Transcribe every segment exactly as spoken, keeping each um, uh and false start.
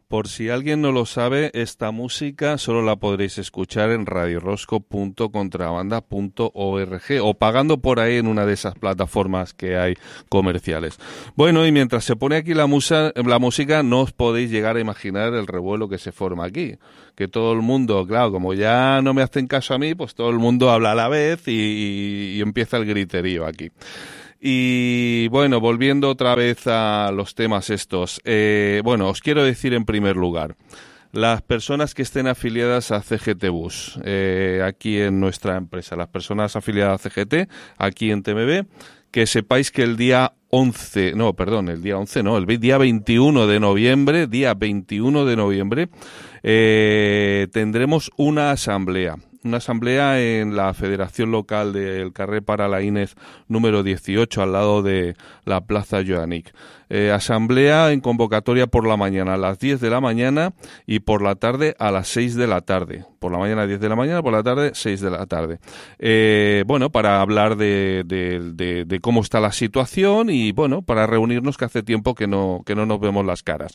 Por si alguien no lo sabe, esta música solo la podréis escuchar en radio rosco punto contrabanda punto org o pagando por ahí en una de esas plataformas que hay comerciales. Bueno, y mientras se pone aquí la, musa, la música, no os podéis llegar a imaginar el revuelo que se forma aquí. Que todo el mundo, claro, como ya no me hacen caso a mí, pues todo el mundo habla a la vez y, y, y empieza el griterío aquí. Y bueno, volviendo otra vez a los temas estos, eh, bueno, os quiero decir en primer lugar, las personas que estén afiliadas a C G T Bus, eh, aquí en nuestra empresa, las personas afiliadas a C G T, aquí en T M B, que sepáis que el día once, no, perdón, el día once no, el día veintiuno de noviembre, día veintiuno de noviembre, eh, tendremos una asamblea. Una asamblea en la Federación Local del Carrer Paralaínez número dieciocho, al lado de la Plaza Joanic. Eh, asamblea en convocatoria por la mañana a las diez de la mañana y por la tarde a las seis de la tarde. Por la mañana diez de la mañana, por la tarde seis de la tarde. Eh, bueno, para hablar de, de, de, de cómo está la situación y, bueno, para reunirnos, que hace tiempo que no, que no nos vemos las caras.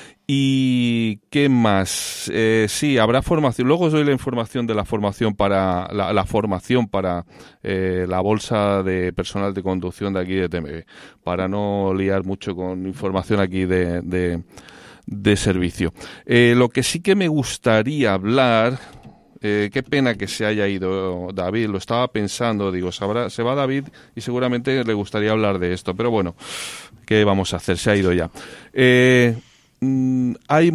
¿Y qué más? Eh, sí, habrá formación. Luego os doy la información de la formación para la, la formación para eh, la bolsa de personal de conducción de aquí de T M B, para no liar mucho con información aquí de, de, de servicio. Eh, lo que sí que me gustaría hablar, eh, qué pena que se haya ido David, lo estaba pensando, digo, sabrá, se va David y seguramente le gustaría hablar de esto, pero bueno, ¿qué vamos a hacer? Se ha ido ya. Eh... Hay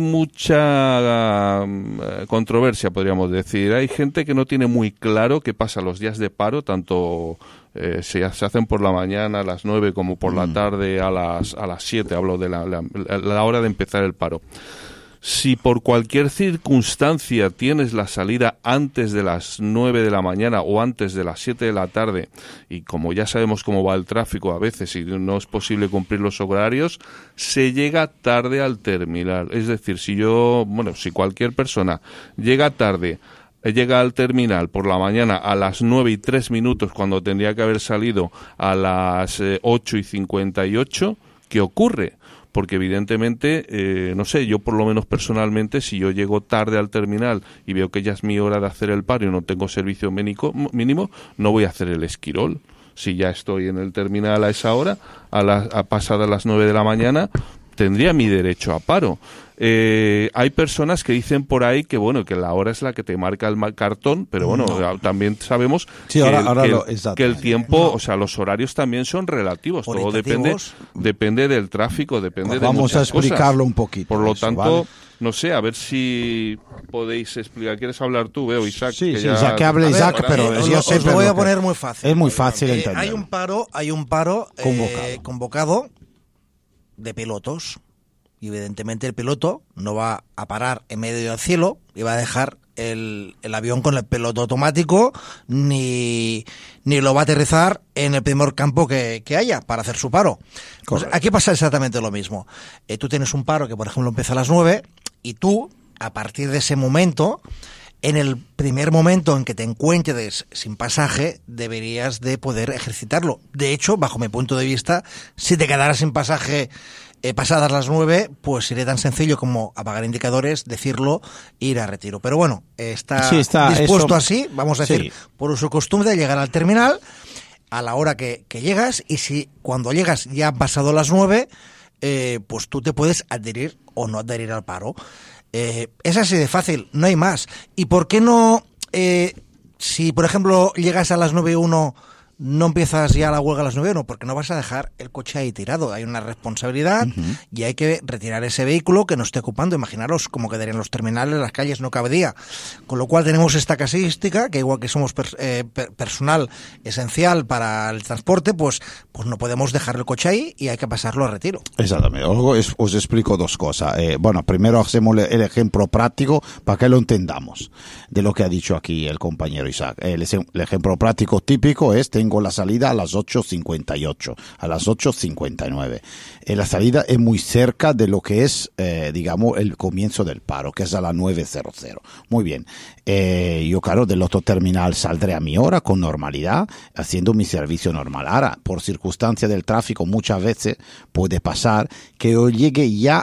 mucha uh, controversia, podríamos decir. Hay gente que no tiene muy claro qué pasa los días de paro, tanto eh, se, se hacen por la mañana a las nueve como por mm. la tarde a las a las siete. Hablo de la, la, la hora de empezar el paro. Si por cualquier circunstancia tienes la salida antes de las nueve de la mañana o antes de las siete de la tarde, y como ya sabemos cómo va el tráfico a veces y no es posible cumplir los horarios, se llega tarde al terminal. Es decir, si yo, bueno, si cualquier persona llega tarde, llega al terminal por la mañana a las nueve y tres minutos cuando tendría que haber salido a las eh, ocho y cincuenta y ocho, ¿qué ocurre? Porque evidentemente, eh, no sé, yo por lo menos personalmente, si yo llego tarde al terminal y veo que ya es mi hora de hacer el paro y no tengo servicio médico, mínimo, no voy a hacer el esquirol. Si ya estoy en el terminal a esa hora, a, la, a pasadas las nueve de la mañana, tendría mi derecho a paro. Eh, hay personas que dicen por ahí que bueno, que la hora es la que te marca el cartón, pero bueno, no. también sabemos sí, que, ahora, el, ahora que, lo, el, que el tiempo, no. o sea, los horarios también son relativos, todo depende depende del tráfico, depende pues de vamos muchas a explicarlo cosas. un poquito. Por lo eso, tanto, ¿vale? no sé, a ver si podéis explicar. ¿Quieres hablar tú, veo, Isaac? Sí, que sí, ya... ya que hable Isaac, pero eh, yo os, sé os lo voy a poner muy fácil. Es muy fácil eh, entender. Hay un paro, hay un paro convocado. Eh, convocado de pilotos. Y evidentemente el piloto no va a parar en medio del cielo y va a dejar el, el avión con el piloto automático, ni, ni lo va a aterrizar en el primer campo que, que haya para hacer su paro. Pues aquí pasa exactamente lo mismo. Eh, tú tienes un paro que, por ejemplo, empieza a las nueve y tú, a partir de ese momento, en el primer momento en que te encuentres sin pasaje, deberías de poder ejercitarlo. De hecho, bajo mi punto de vista, si te quedaras sin pasaje Eh, pasadas las nueve, pues sería tan sencillo como apagar indicadores, decirlo e ir a retiro. Pero bueno, está, sí, está dispuesto eso, así, vamos a decir, sí. por uso costumbre, llegar al terminal a la hora que, que llegas, y si cuando llegas ya han pasado las nueve, eh, pues tú te puedes adherir o no adherir al paro. Eh, es así de fácil, no hay más. ¿Y por qué no, eh, si por ejemplo llegas a las nueve y uno, no empiezas ya la huelga a las nueve? No, porque no vas a dejar el coche ahí tirado. Hay una responsabilidad uh-huh. y hay que retirar ese vehículo que no esté ocupando. Imaginaros cómo quedarían los terminales, las calles, no cabería. Con lo cual tenemos esta casuística, que igual que somos per, eh, per, personal esencial para el transporte, pues, pues no podemos dejar el coche ahí y hay que pasarlo a retiro. Exactamente. Os, os explico dos cosas. Eh, bueno, primero hacemos el ejemplo práctico para que lo entendamos de lo que ha dicho aquí el compañero Isaac. El, el ejemplo práctico típico es: tengo la salida a las ocho cincuenta y ocho, a las ocho cincuenta y nueve. Eh, la salida es muy cerca de lo que es, eh, digamos, el comienzo del paro, que es a las nueve cero cero. Muy bien. Eh, yo, claro, del otro terminal saldré a mi hora con normalidad, haciendo mi servicio normal. Ahora, por circunstancia del tráfico, muchas veces puede pasar que yo llegue ya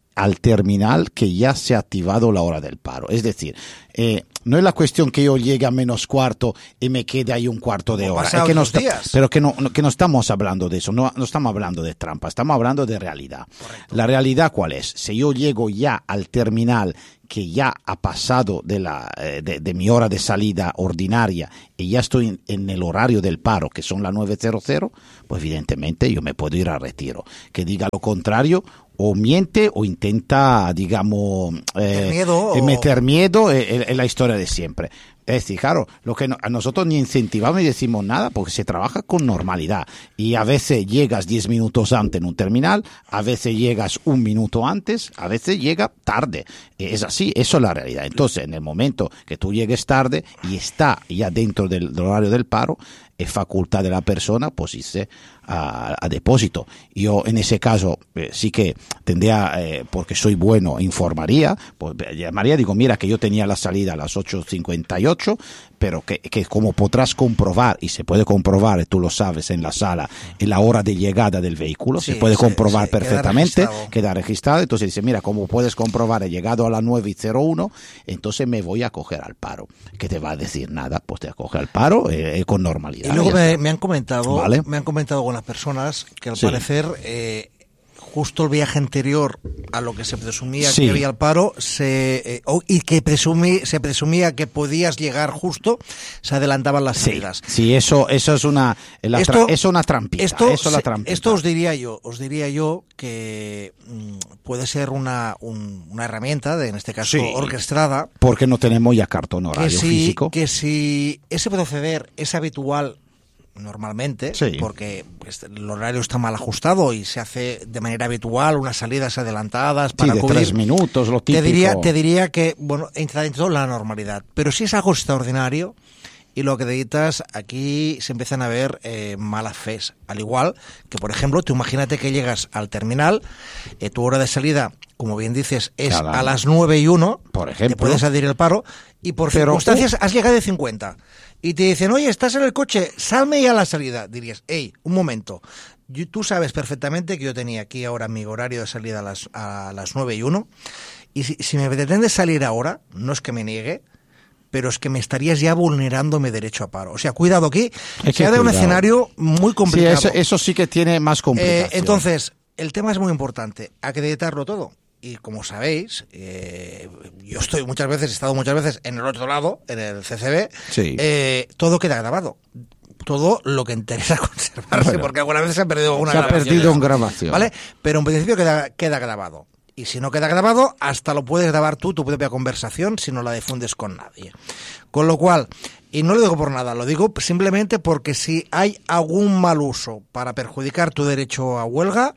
al terminal que ya se ha activado la hora del paro. Es decir, eh, no es la cuestión que yo llegue a menos cuarto y me quede ahí un cuarto de hora. Es que no está, pero que no, no, que no estamos hablando de eso, no, no estamos hablando de trampa, estamos hablando de realidad. Correcto. La realidad, ¿cuál es? Si yo llego ya al terminal que ya ha pasado de, la, de, de mi hora de salida ordinaria y ya estoy en, en el horario del paro, que son las nueve cero cero, pues evidentemente yo me puedo ir a retiro. Que diga lo contrario, o miente o intenta, digamos, eh, miedo, o... meter miedo en, en la historia de siempre. Es decir, claro, lo que no, a nosotros ni incentivamos ni decimos nada porque se trabaja con normalidad y a veces llegas diez minutos antes en un terminal, a veces llegas un minuto antes, a veces llega tarde. Es así, eso es la realidad. Entonces, en el momento que tú llegues tarde y está ya dentro del, del horario del paro, es facultad de la persona pues irse a, a depósito. Yo en ese caso eh, sí que tendría, eh, porque soy bueno, informaría, pues llamaría, digo, mira que yo tenía la salida a las ocho cincuenta y ocho, pero que, que como podrás comprobar, y se puede comprobar, tú lo sabes, en la sala, en la hora de llegada del vehículo, sí, se puede comprobar sí, sí, perfectamente, queda registrado. queda registrado, entonces dice, mira, como puedes comprobar, he llegado a las nueve cero uno, entonces me voy a coger al paro. ¿Qué te va a decir? Nada, pues te acoge al paro eh, con normalidad. Y luego me, me han comentado, ¿vale? me han comentado algunas personas que al sí. parecer eh, justo el viaje anterior a lo que se presumía sí. que había el paro se eh, oh, y que presumí, se presumía que podías llegar justo, se adelantaban las salidas. Sí, sí, eso eso es una la esto, tra- es una trampita, esto, eso se, la trampita. Esto os diría yo, os diría yo que mmm, puede ser una un, una herramienta de, en este caso sí, orquestada, porque no tenemos ya cartón horario que si, físico. Que si ese proceder es habitual normalmente, sí. porque pues, el horario está mal ajustado y se hace de manera habitual unas salidas adelantadas para sí, de cubrir, tres minutos, lo típico. Te diría, te diría que, bueno, entra dentro de la normalidad. Pero si es algo extraordinario y lo que deditas, aquí se empiezan a ver eh, malas fes. Al igual que, por ejemplo, tú imagínate que llegas al terminal, eh, tu hora de salida, como bien dices, es Cada... a las nueve y uno, por ejemplo, te puedes adherir el paro, y por Pero, circunstancias uh... has llegado de cincuenta. Y te dicen, oye, estás en el coche, salme ya a la salida. Dirías, hey, un momento. Yo, tú sabes perfectamente que yo tenía aquí ahora mi horario de salida a las, a las nueve y uno. Y si, si me pretendes salir ahora, no es que me niegue, pero es que me estarías ya vulnerando mi derecho a paro. O sea, cuidado aquí, se ha de un escenario muy complicado. Sí, eso, eso sí que tiene más complicación. Eh, entonces, el tema es muy importante. Hay que editarlo todo. Y como sabéis, eh, yo estoy muchas veces, he estado muchas veces en el otro lado, en el C C B, sí. eh, todo queda grabado. Todo lo que interesa conservarse, bueno, porque alguna vez se ha perdido alguna se grabación. Se ha perdido en grabación. ¿Vale? Pero en principio queda, queda grabado. Y si no queda grabado, hasta lo puedes grabar tú, tu propia conversación, si no la difundes con nadie. Con lo cual, y no lo digo por nada, lo digo simplemente porque si hay algún mal uso para perjudicar tu derecho a huelga,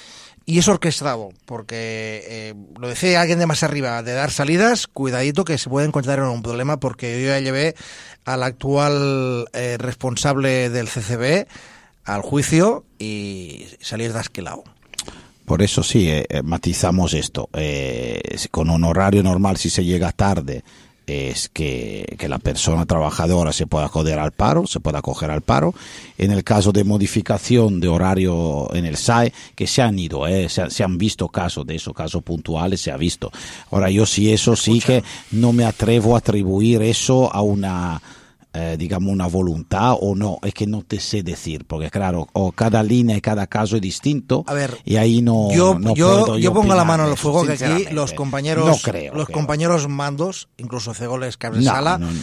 y es orquestado, porque eh, lo decía alguien de más arriba, de dar salidas, cuidadito que se puede encontrar en un problema, porque yo ya llevé al actual eh, responsable del C C B al juicio y salir dasquelado. Por eso sí, eh, matizamos esto. Eh, con un horario normal, si se llega tarde, es que, que la persona trabajadora se pueda acoger al paro, se pueda acoger al paro. En el caso de modificación de horario en el S A E, que se han ido, eh, se, se han visto casos de esos, casos puntuales, se ha visto. Ahora yo sí, eso sí que no me atrevo a atribuir eso a una... Eh, digamos una voluntad o no, es que no te sé decir, porque claro, o cada línea y cada caso es distinto. A ver, y ahí no yo no yo, puedo yo yo pongo la mano en el eso, fuego que aquí los compañeros no creo, los creo. compañeros mandos, incluso Cegoles, que no, sala, no, no.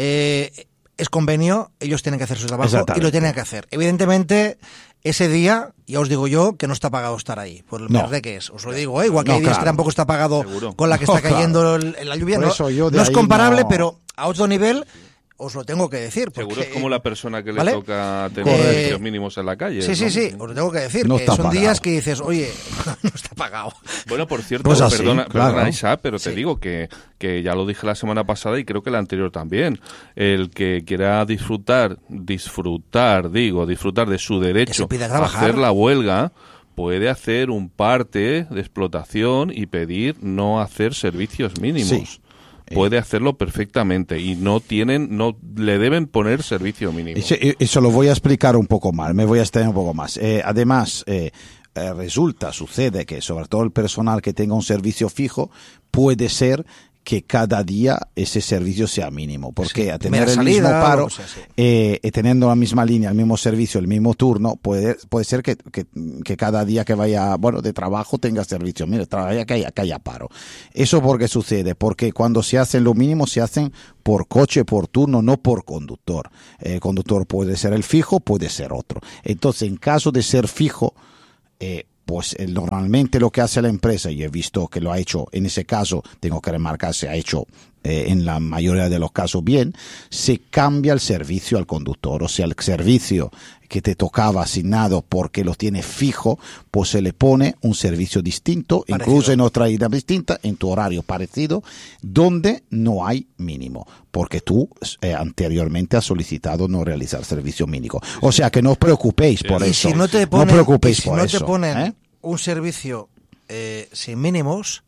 Eh, es convenio, ellos tienen que hacer su trabajo y lo tienen que hacer. Evidentemente, ese día, ya os digo yo, que no está pagado estar ahí, por el no. verde que es. Os lo digo, ¿eh? Igual que no, hay días claro. que tampoco está pagado Seguro. con la que está no, cayendo claro. el, la lluvia. Por No, eso yo de no es ahí comparable, no... pero a otro nivel... Os lo tengo que decir. Porque, Seguro es como la persona que le ¿vale? toca tener eh, servicios mínimos en la calle. Sí, ¿no? sí, sí, os lo tengo que decir. No que está son pagado. días que dices, oye, no está pagado. Bueno, por cierto, pues así, perdona, claro. perdona Isa, pero te sí. digo que, que ya lo dije la semana pasada y creo que la anterior también. El que quiera disfrutar, disfrutar, digo, disfrutar de su derecho a hacer la huelga, puede hacer un parte de explotación y pedir no hacer servicios mínimos. Sí. Puede hacerlo perfectamente y no tienen, no le deben poner servicio mínimo. Eso, eso lo voy a explicar un poco más, me voy a extender un poco más. Eh, además, eh, eh, resulta, sucede que sobre todo el personal que tenga un servicio fijo, puede ser que cada día ese servicio sea mínimo, porque sí, a tener el salida, mismo paro, sea, sí. eh, teniendo la misma línea, el mismo servicio, el mismo turno, puede puede ser que, que, que cada día que vaya, bueno, de trabajo tenga servicio, mire, trabaja que haya, que haya paro. ¿Eso por qué sucede? Porque cuando se hacen lo mínimo, se hacen por coche, por turno, no por conductor. El conductor puede ser el fijo, puede ser otro. Entonces, en caso de ser fijo, eh, pues eh, normalmente lo que hace la empresa, y he visto que lo ha hecho, en ese caso, tengo que remarcar, se ha hecho eh, en la mayoría de los casos bien, se cambia el servicio al conductor. O sea, el servicio que te tocaba asignado porque lo tiene fijo, pues se le pone un servicio distinto, parecido, incluso en otra idea distinta, en tu horario parecido, donde no hay mínimo, porque tú eh, anteriormente has solicitado no realizar servicio mínimo. O sea, que no os preocupéis por y eso. Si no te ponen, no preocupéis si por no eso. te ponen ¿eh? un servicio eh, sin mínimos,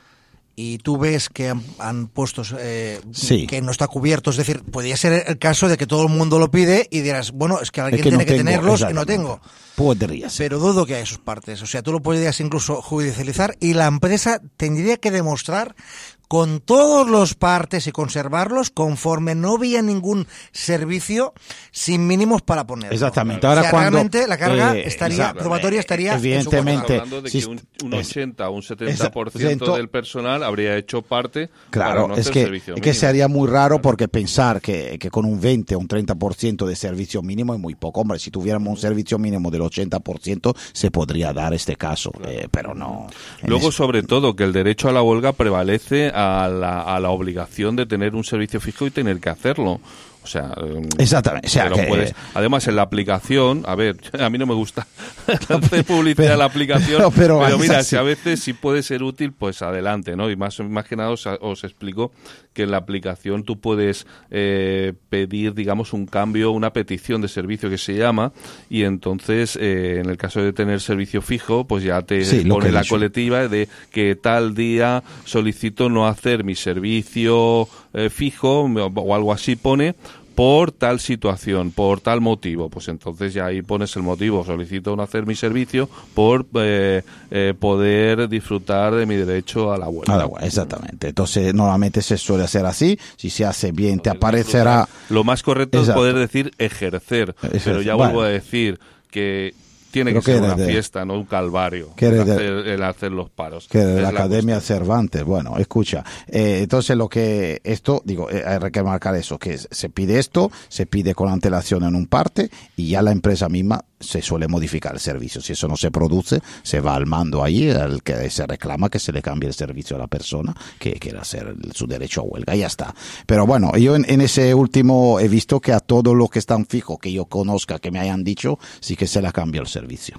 y tú ves que han, han puesto eh, sí. que no está cubierto, es decir, podría ser el caso de que todo el mundo lo pide y dirás, bueno, es que alguien es que tiene no que tengo, tenerlos y no tengo. Podría ser. Pero dudo que haya sus partes. O sea, tú lo podrías incluso judicializar y la empresa tendría que demostrar con todos los partes y conservarlos conforme no había ningún servicio sin mínimos para ponerlo. Exactamente. Ahora, o sea, cuando, realmente la carga eh, estaría probatoria estaría Estamos evidentemente hablando de que un, un ochenta o un setenta por ciento del personal habría hecho parte. Claro, para no es hacer que servicio es que mínimo. sería muy raro, porque pensar que, que con un veinte o un treinta por ciento de servicio mínimo es muy poco. Hombre, si tuviéramos un servicio mínimo del ochenta por ciento se podría dar este caso, claro. eh, pero no. Luego, eso. sobre todo, que el derecho a la huelga prevalece a la, a la obligación de tener un servicio fijo y tener que hacerlo. O sea, exactamente. O sea, que, puedes. Además, en la aplicación, a ver, a mí no me gusta hacer publicidad a la aplicación, pero, pero, pero mira, así. Si a veces si puede ser útil, pues adelante, ¿no? Y más, más que nada os, os explico que en la aplicación tú puedes eh, pedir, digamos, un cambio, una petición de servicio que se llama, y entonces, eh, en el caso de tener servicio fijo, pues ya te sí, pone la colectiva de que tal día solicito no hacer mi servicio eh, fijo o algo así pone, por tal situación, por tal motivo, pues entonces ya ahí pones el motivo, solicito no hacer mi servicio por eh, eh, poder disfrutar de mi derecho a la huelga. A la huelga, exactamente. Entonces normalmente se suele hacer así, si se hace bien te aparecerá... Lo más correcto Exacto. es poder decir ejercer, ejercer. Pero ya vuelvo bueno. a decir que tiene que ser una de, fiesta, no un calvario, el hacer, el hacer los paros. Que de la, la Academia cuestión. Cervantes, bueno, escucha, eh, entonces lo que, esto, digo, eh, hay que marcar eso, que se pide esto, se pide con antelación en un parte, y ya la empresa misma se suele modificar el servicio. Si eso no se produce, se va al mando ahí, al que se reclama que se le cambie el servicio a la persona que quiera hacer su derecho a huelga, y ya está. Pero bueno, yo en, en ese último he visto que a todos los que están fijos, que yo conozca, que me hayan dicho, sí que se le cambia el servicio.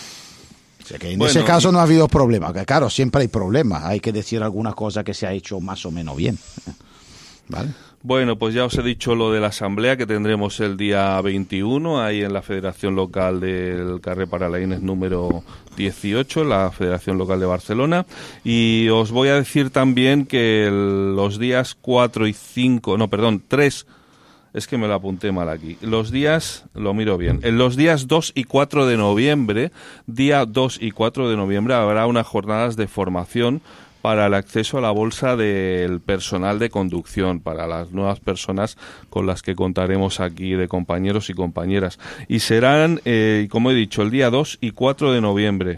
O sea que en bueno, ese caso no ha habido problema, que claro, siempre hay problemas, hay que decir alguna cosa que se ha hecho más o menos bien. ¿Vale? Bueno, pues ya os he dicho lo de la asamblea que tendremos el día veintiuno ahí en la Federación Local del Carrer Paralaines número dieciocho, la Federación Local de Barcelona, y os voy a decir también que el, los días cuatro y cinco, no, perdón, tres, es que me lo apunté mal aquí, los días, lo miro bien, en los días dos y cuatro de noviembre, día dos y cuatro de noviembre habrá unas jornadas de formación para el acceso a la bolsa del personal de conducción, para las nuevas personas con las que contaremos aquí, de compañeros y compañeras. Y serán, eh, como he dicho, el día dos y cuatro de noviembre.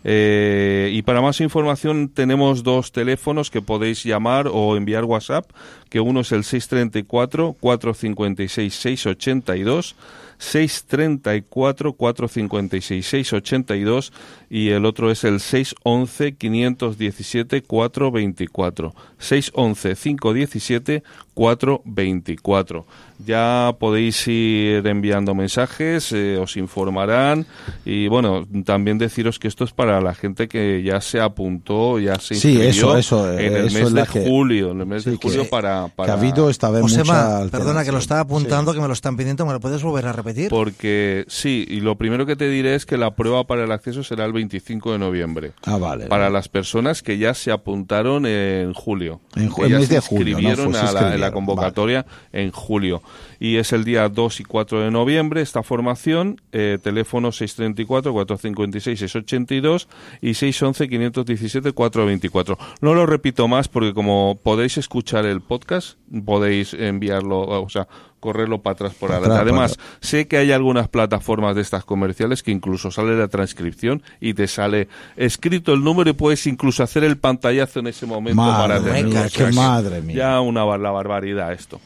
Eh, y para más información tenemos dos teléfonos que podéis llamar o enviar WhatsApp, que uno es el seis tres cuatro, cuatro cinco seis, seis ocho dos, seis tres cuatro, cuatro cinco seis, seis ocho dos, y el otro es el seis once, cinco uno siete, cuatro dos cuatro, seis once, cinco uno siete, cuatro dos cuatro. Ya podéis ir enviando mensajes, eh, os informarán, y bueno, también deciros que esto es para para la gente que ya se apuntó, ya se Sí, inscribió eso, eso, en el eso mes es la de que- julio, en el mes sí, de que- julio para, para... Que ha habido esta vez Josema, mucha perdona que lo alteración. estaba apuntando, Sí. que me lo están pidiendo, ¿me lo puedes volver a repetir? Porque sí, y lo primero que te diré es que la prueba para el acceso será el veinticinco de noviembre. Ah, vale. Para vale. las personas que ya se apuntaron en julio. En ju- que el ya mes se de julio, ¿no? inscribieron Pues se a la, en la inscribieron, convocatoria en julio. Y es el día dos y cuatro de noviembre esta formación, eh, teléfono seis tres cuatro, cuatro cinco seis, seis ocho dos y seis once, quinientos diecisiete, cuatrocientos veinticuatro. No lo repito más porque como podéis escuchar el podcast, podéis enviarlo, o sea, correrlo para atrás por adelante. Atrás, Además, para- sé que hay algunas plataformas de estas comerciales que incluso sale la transcripción y te sale escrito el número y puedes incluso hacer el pantallazo en ese momento Madre para tenerlo. mía, O sea qué que madre mía. Ya una bar- la barbaridad esto.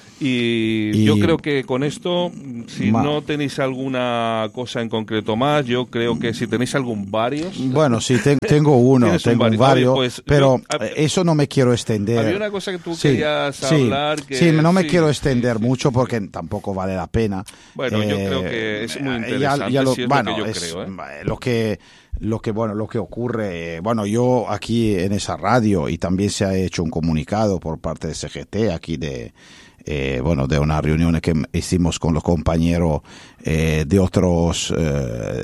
Y, Y- yo creo que con esto, si Ma- no tenéis alguna cosa en concreto más, yo creo que si tenéis algún varios... Bueno, sí, te- tengo uno, Tienes un tengo un vario. vario, Oye, pues, pero yo- hab- eh, eso no me quiero extender. Había una cosa que tú Sí, querías sí, hablar que... sí, no me sí, quiero sí, extender sí, mucho sí. porque tampoco vale la pena. Bueno, yo Eh, creo que es muy ya- interesante, ya lo, si es bueno, lo que yo es, creo, ¿eh? eh, lo que lo que bueno lo que ocurre, eh, bueno, yo aquí en esa radio y también se ha hecho un comunicado por parte de C G T aquí de eh, bueno, de una reunión que hicimos con los compañeros eh, de otros eh,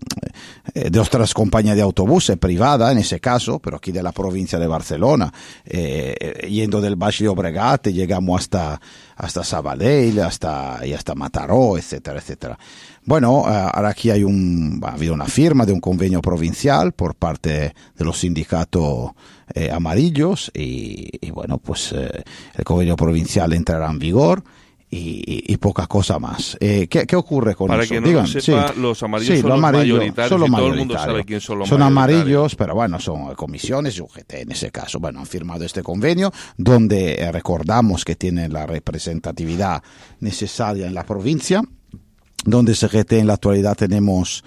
de otras compañías de autobuses privadas en ese caso, pero aquí de la provincia de Barcelona, eh, yendo del Baix Llobregat llegamos hasta hasta Sabadell, hasta y hasta Mataró, etcétera, etcétera. Bueno, ahora aquí hay un ha habido una firma de un convenio provincial por parte de los sindicatos eh, amarillos y, y bueno, pues eh, el convenio provincial entrará en vigor. Y, y poca cosa más. Eh, ¿qué, ¿Qué ocurre con Para eso? quien no Digan, lo sepa, sí. los amarillos Sí, son lo los amarillo, mayoritarios son los y todo el mundo mayoritarios. sabe quién son los Son mayoritarios. amarillos, pero bueno, son comisiones y U G T en ese caso. Bueno, han firmado este convenio donde eh, recordamos que tienen la representatividad necesaria en la provincia, donde C G T en la actualidad tenemos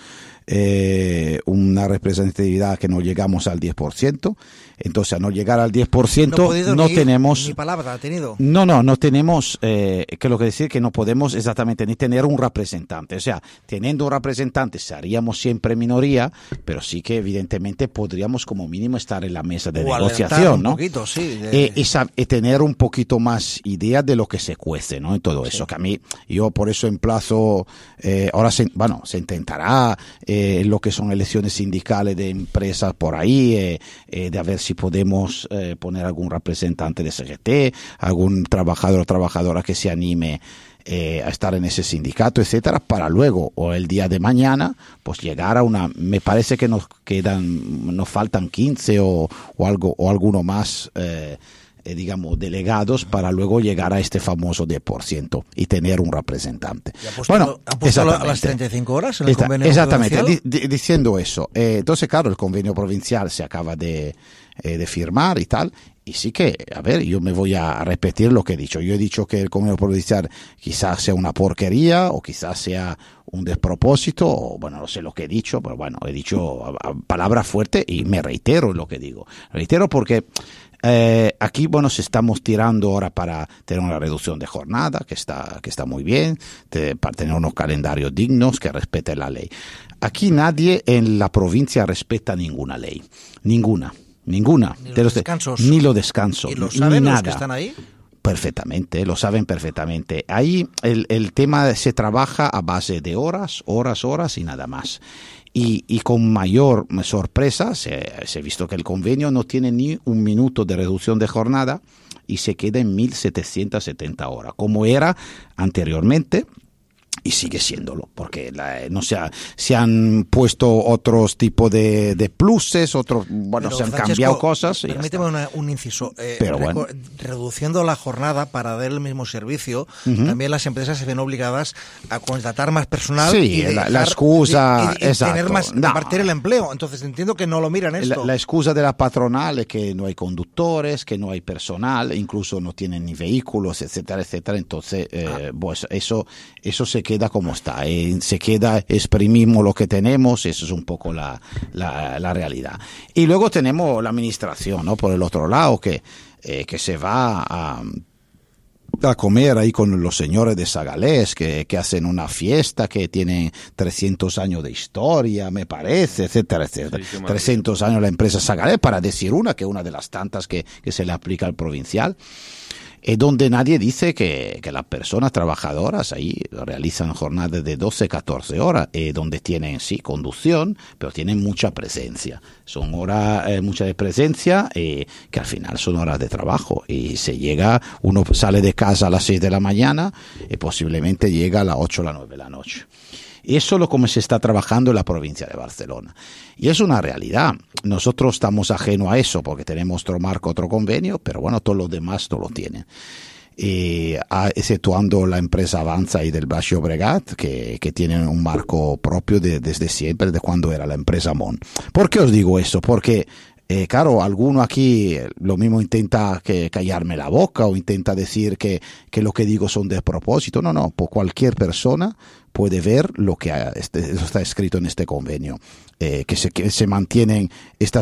eh, una representatividad que no llegamos al diez por ciento. Entonces, a no llegar al diez por ciento, No he podido no ni ir, tenemos... ni palabra ha tenido. No, no, no tenemos, eh, que lo que decir que no podemos exactamente ni tener un representante. O sea, teniendo un representante seríamos siempre minoría, pero sí que evidentemente podríamos como mínimo estar en la mesa de O alertar negociación, un ¿no? poquito, sí, de- Eh, y, sab- y tener un poquito más idea de lo que se cuece, ¿no? En todo eso, que a mí, yo por eso emplazo, eh, ahora se, bueno, se intentará eh, lo que son elecciones sindicales de empresas por ahí, eh, eh, de a ver si podemos eh, poner algún representante de C G T, algún trabajador o trabajadora que se anime eh, a estar en ese sindicato, etcétera, para luego o el día de mañana pues llegar a una, me parece que nos quedan, nos faltan quince o, o algo o alguno más eh, eh, digamos delegados para luego llegar a este famoso diez por ciento y tener un representante. ¿Y ha puesto, Bueno, ha puesto a las exactamente. treinta y cinco horas en el Está- convenio exactamente, provincial? di- di- diciendo eso. Eh, entonces, claro, el convenio provincial se acaba de, eh, de firmar y tal. Y sí que, a ver, yo me voy a repetir lo que he dicho. Yo he dicho que el convenio provincial quizás sea una porquería o quizás sea un despropósito, o bueno, no sé lo que he dicho, pero bueno, he dicho a- a- palabras fuertes y me reitero en lo que digo. Reitero porque eh, aquí, bueno, se estamos tirando ahora para tener una reducción de jornada, que está, que está muy bien, te- para tener unos calendarios dignos que respeten la ley. Aquí nadie en la provincia respeta ninguna ley, ninguna. Ninguna. Ni los De los de- descansos. Ni los descansos. ¿Y lo ni saben los nada. que están ahí? Perfectamente, lo saben perfectamente. Ahí el, el tema se trabaja a base de horas, horas, horas y nada más. Y, y con mayor sorpresa se, se ha visto que el convenio no tiene ni un minuto de reducción de jornada y se queda en mil setecientas setenta horas, como era anteriormente. Y sigue siéndolo, porque la, no se, ha, se han puesto otros tipos de, de pluses, otros, bueno, Pero, se han Francesco, cambiado cosas. y ya Permíteme está. una- un inciso. Eh, Pero reco- bueno. Reduciendo la jornada para dar el mismo servicio, también las empresas se ven obligadas a contratar más personal. Sí, y la- dejar- la excusa, y- y- y exacto. tener más, No. compartir el empleo. Entonces entiendo que no lo miran esto. La, la excusa de la patronal es que no hay conductores, que no hay personal, incluso no tienen ni vehículos, etcétera, etcétera. Entonces, eh, pues eso, eso se queda como está. eh, se queda, exprimimos lo que tenemos, eso es un poco la, la, la realidad. Y luego tenemos la administración, ¿no? Por el otro lado, que, eh, que se va a... a comer ahí con los señores de Sagalés que, que hacen una fiesta, que tienen trescientos años de historia, me parece, etcétera, etcétera. Sí, trescientos años la empresa Sagalés, para decir una, que es una de las tantas que, que se le aplica al provincial. Es donde nadie dice que, que las personas trabajadoras ahí realizan jornadas de doce, catorce horas, eh, donde tienen, sí, conducción, pero tienen mucha presencia. Son horas, eh, mucha de presencia, eh, que al final son horas de trabajo. Y se llega, uno sale de casa a las seis de la mañana y posiblemente llega a las ocho o las nueve de la noche. Y eso es lo como se está trabajando en la provincia de Barcelona. Y es una realidad. Nosotros estamos ajenos a eso porque tenemos otro marco, otro convenio, pero bueno, todos los demás no lo tienen. Eh, exceptuando la empresa Avanza y del Baix Llobregat, que, que tienen un marco propio de, desde siempre, de cuando era la empresa Mon. ¿Por qué os digo eso? Porque Eh, claro, alguno aquí lo mismo intenta que callarme la boca o intenta decir que, que lo que digo son despropósito. No, no, pues cualquier persona puede ver lo que ha, este, está escrito en este convenio, eh, que, se, que se mantienen estas